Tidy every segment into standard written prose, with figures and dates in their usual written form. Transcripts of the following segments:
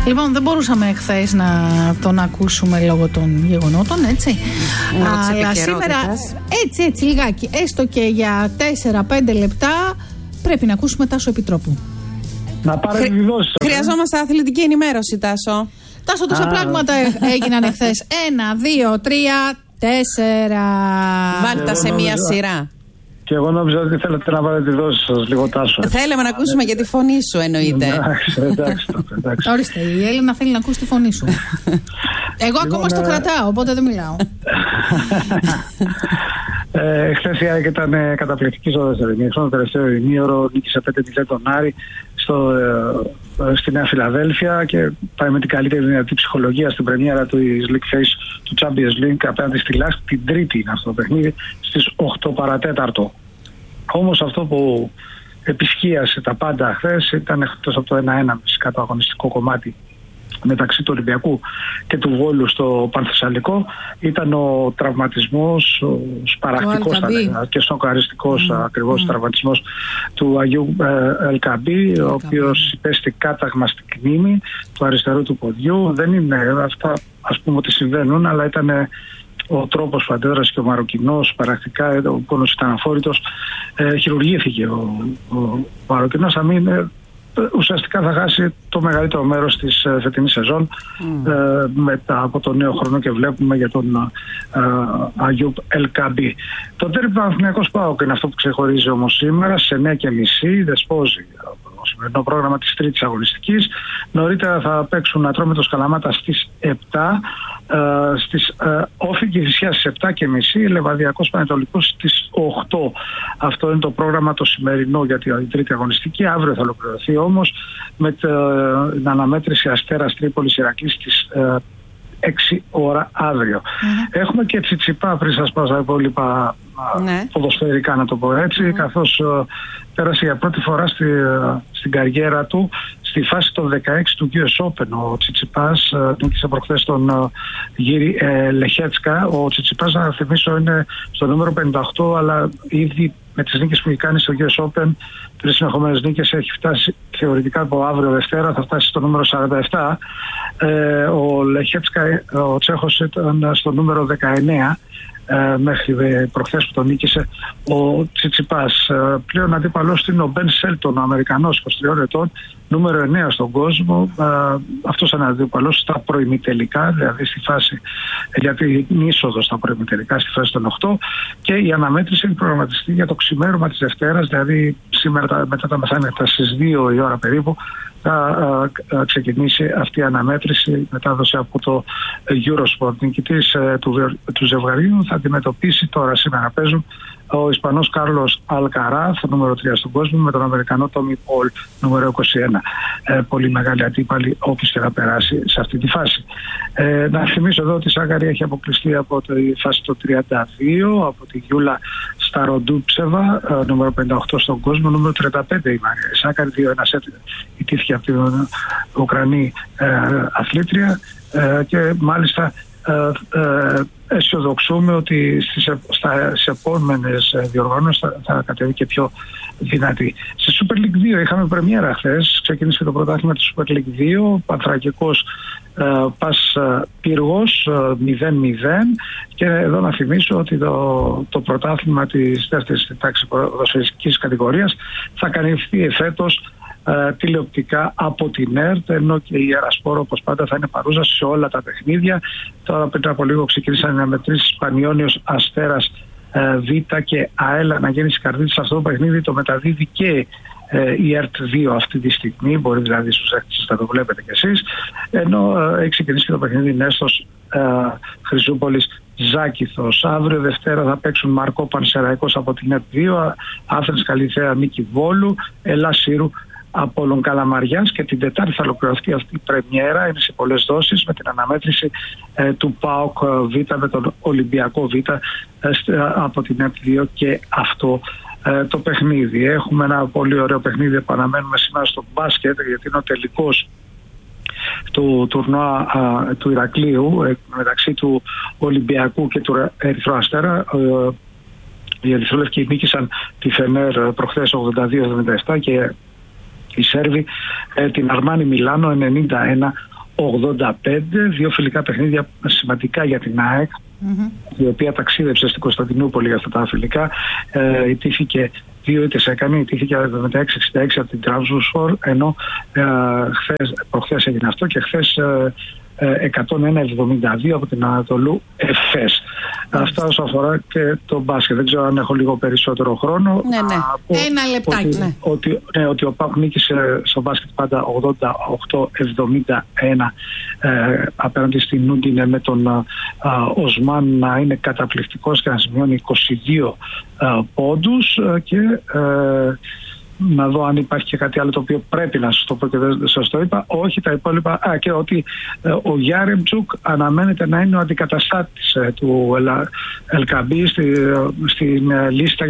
Λοιπόν, δεν μπορούσαμε χθες να τον ακούσουμε λόγω των γεγονότων, έτσι. Αλλά σήμερα, έτσι λιγάκι, έστω και για 4-5 λεπτά, πρέπει να ακούσουμε Τάσο Επιτρόπου. Να πάρετε τη δόση. Χρειαζόμαστε αθλητική ενημέρωση, Τάσο. Τάσο, τόσα πράγματα έγιναν εχθές. 1, 2, 3, 4. Βάλτε σε μία σειρά. Και εγώ νόμιζα ότι θέλετε να βάλετε τη δόση σας λίγο, Τάσο. Θέλαμε να ακούσουμε και τη φωνή σου, εννοείται. Εντάξει. Ορίστε, η Έλληνα θέλει να ακούσει τη φωνή σου. Εγώ ακόμα στο κρατάω, οπότε δεν μιλάω. Χθες η ΑΕΚ ήταν καταπληκτική στο δεύτερο ημίχρονο. Στο τελευταίο ημίωρο νίκησε 5-0 τον Άρη στη Νέα Φιλαδέλφια και πάει με την καλύτερη δυνατή ψυχολογία στην πρεμιέρα του League Face του Champions League απέναντι στη Λάσκ. Την Τρίτη είναι αυτό το παιχνίδι, στις 8 παρατέταρτο. Όμως αυτό που επισκίασε τα πάντα χθες ήταν, εκτός από το 1-1 φυσικά το αγωνιστικό κομμάτι μεταξύ του Ολυμπιακού και του Βόλου στο Πανθεσσαλικό, ήταν ο τραυματισμός, ο σπαρακτικός και σοκαριστικός ακριβώς τραυματισμός του Αγίου Ελκαμπή, ο οποίος υπέστη κάταγμα στην κνήμη του αριστερού του ποδιού. Δεν είναι αυτά, ας πούμε, ότι συμβαίνουν, αλλά ήταν ο τρόπος που αντέδρασε και ο Μαροκινός. Πρακτικά ο πόνος ήταν αφόρητος. Χειρουργήθηκε ο Μαροκινός. Θα μείνει, ουσιαστικά θα χάσει το μεγαλύτερο μέρος της φετινής σεζόν μετά από το νέο χρόνο και βλέπουμε για τον Αγιούπ Ελκαμπή. Το τέρμι Παναθηναϊκός ΠΑΟΚ είναι αυτό που ξεχωρίζει όμως σήμερα σε 9:30 δεσπόζει το σημερινό πρόγραμμα της τρίτης αγωνιστικής. Νωρίτερα θα παίξουν Ατρόμητος Καλαμάτα στις 7, στις Όφη Κηφισιά στις 7:30, Λεβαδιακός Πανετολικός στις 8. Αυτό είναι το πρόγραμμα το σημερινό για την τρίτη αγωνιστική. Αύριο θα ολοκληρωθεί όμως με την αναμέτρηση Αστέρας Τρίπολης Ηρακλής στις 6 ώρα αύριο. Έχουμε και Τσιτσιπά, πριν σας πάω στα υπόλοιπα ποδοσφαιρικά να το πω έτσι, καθώς πέρασε για πρώτη φορά στην καριέρα του στη φάση των 16 του US Open. Ο Τσιτσιπάς νίκησε προχθές τον Γύρι Λεχέτσκα. Ο Τσιτσιπάς, να θυμίσω, είναι στο νούμερο 58, αλλά ήδη με τις νίκες που έχει κάνει στο US Open, 3 συνεχόμενες νίκες, έχει φτάσει θεωρητικά από αύριο Δευτέρα, θα φτάσει στο νούμερο 47. Ο Λεχέτσκα, ο Τσέχος, ήταν στο νούμερο 19 μέχρι προχθές που τον νίκησε ο Τσιτσιπάς. Πλέον αντίπαλος είναι ο Μπεν Σέλτον, ο Αμερικανός 23 ετών, νούμερο 9 στον κόσμο. Αυτός είναι αντίπαλος στα προημιτελικά, δηλαδή στη φάση για την είσοδο στα προημιτελικά, στη φάση των 8, και η αναμέτρηση είναι προγραμματιστή για το ξημέρωμα της Δευτέρας, δηλαδή σήμερα μετά τα μεσάνυχτα στις 2 η ώρα περίπου θα ξεκινήσει αυτή η αναμέτρηση, μετάδοση από το Eurosport. Νικητής του ζευγαριού θα αντιμετωπίσει, τώρα σήμερα παίζουν, ο Ισπανός Κάρλος Αλκαράθ, νούμερο 3 στον κόσμο, με τον Αμερικανό Τόμι Πολ, νούμερο 21. Πολύ μεγάλη αντίπαλη όποιος και θα περάσει σε αυτή τη φάση. Να θυμίσω εδώ ότι η Σάκαρη έχει αποκλειστεί από τη φάση το 32, από τη Γιούλα Σταροντούψεβα, νούμερο 58 στον κόσμο, νούμερο 35 η Μαρία Σάκαρη, 2-1 σετ ιτήθηκε από την Ουκρανή αθλήτρια και μάλιστα αισιοδοξούμε ότι στις επόμενες διοργανώσεις θα κατέβει και πιο δυνατή. Στη Super League 2 είχαμε πρεμιέρα χθες, ξεκίνησε το πρωτάθλημα της Super League 2, Πανθρακικός Πας Πύργος 0-0, και εδώ να θυμίσω ότι το πρωτάθλημα της δεύτερης τάξης ποδοσφαιρικής κατηγορίας θα καλυφθεί εφέτος τηλεοπτικά από την ΕΡΤ, ενώ και η Ερασπόρο όπως πάντα θα είναι παρούσα σε όλα τα παιχνίδια. Τώρα πριν από λίγο ξεκίνησαν οι αναμετρήσεις Πανιώνιος Αστέρας Β και ΑΕΛ Αναγέννηση Καρδίτης. Αυτό το παιχνίδι το μεταδίδει και η ΕΡΤ 2 αυτή τη στιγμή, μπορεί δηλαδή στους έκτησες να το βλέπετε κι εσείς, ενώ έχει ξεκινήσει και το παιχνίδι Νέστος Χρυσούπολης Ζάκηθος. Αύριο Δευτέρα θα παίξουν Μαρκό Πανσεραϊκός από την ΕΡΤ 2, Άθρης Καλυθέα Νίκη Βόλου, Ελλάς Σύρου Απόλλων Καλαμαριάς, και την Τετάρτη θα ολοκληρωθεί αυτή η πρεμιέρα, είναι σε πολλές δόσεις, με την αναμέτρηση του ΠΑΟΚ Β με τον Ολυμπιακό Β από την ΕΡΤ 2 και αυτό το παιχνίδι. Έχουμε ένα πολύ ωραίο παιχνίδι που αναμένουμε σήμερα στο μπάσκετ, γιατί είναι ο τελικός του τουρνουά του Ηρακλείου μεταξύ του Ολυμπιακού και του Ερυθρού Αστέρα. Οι Ερυθρόλευκοι νίκησαν τη Φενέρ προχθές 82-77 και οι Σέρβοι την Αρμάνι Μιλάνο 91-85. Δύο φιλικά παιχνίδια σημαντικά για την ΑΕΚ, η οποία ταξίδεψε στην Κωνσταντινούπολη για αυτά τα φιλικά. Ιτήθηκε 2 ήττες έκανε, ιτήθηκε 76-66 από την Trabzonspor, ενώ προχθές έγινε αυτό και χθες 101-72 από την Ανατολού Εφές. Αυτά όσο αφορά και το μπάσκετ. Δεν ξέρω αν έχω λίγο περισσότερο χρόνο. Ναι. Ένα λεπτάκι. Ότι ο ΠΑΟΚ νίκησε στο μπάσκετ πάντα 88-71 απέναντι στην Νούντινε, με τον Οσμάν να είναι καταπληκτικός και να σημειώνει 22 πόντους και να δω αν υπάρχει και κάτι άλλο το οποίο πρέπει να σας το πω και δεν σας το είπα. Όχι, τα υπόλοιπα. Και ότι ο Γιάρεμτσουκ αναμένεται να είναι ο αντικαταστάτης του Ελκαμπή στην λίστα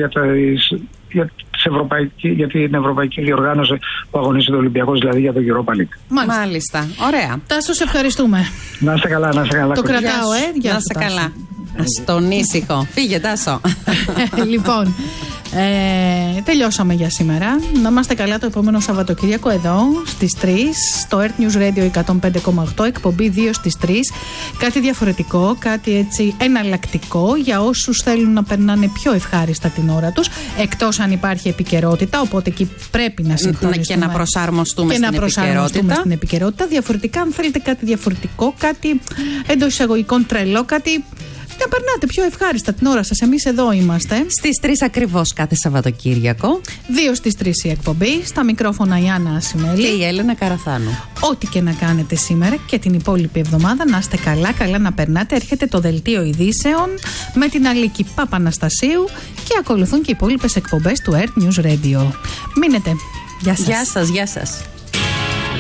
για την ευρωπαϊκή διοργάνωση που αγωνίζεται ο Ολυμπιακός, δηλαδή για το Europa League. Μάλιστα. Ωραία. Τάσο, σε ευχαριστούμε. Να είστε καλά, να είστε καλά. Το κρατάω, να είστε καλά. Στον ήσυχο. Φύγε, Τάσο. Λοιπόν, τελειώσαμε για σήμερα. Να είμαστε καλά το επόμενο Σαββατοκύριακο εδώ στις 3 στο Earth News Radio 105,8, εκπομπή 2 στις 3. Κάτι διαφορετικό, κάτι έτσι εναλλακτικό για όσους θέλουν να περνάνε πιο ευχάριστα την ώρα τους, εκτός αν υπάρχει επικαιρότητα, οπότε εκεί πρέπει να συγχρονιστούμε και να προσαρμοστούμε στην επικαιρότητα. Διαφορετικά, αν θέλετε κάτι διαφορετικό, κάτι εντός εισαγωγικών τρελό, κάτι να περνάτε πιο ευχάριστα την ώρα σας. Εμείς εδώ είμαστε στις 3 ακριβώς κάθε Σαββατοκύριακο, 2 στις 3 η εκπομπή. Στα μικρόφωνα η Άννα Ασημέλη και η Έλενα Καραθάνου. Ό,τι και να κάνετε σήμερα και την υπόλοιπη εβδομάδα, να είστε καλά, καλά να περνάτε. Έρχεται το δελτίο ειδήσεων με την Αλίκη Παπαναστασίου και ακολουθούν και οι υπόλοιπες εκπομπές του Earth News Radio. Μείνετε. Γεια σας. Γεια σας.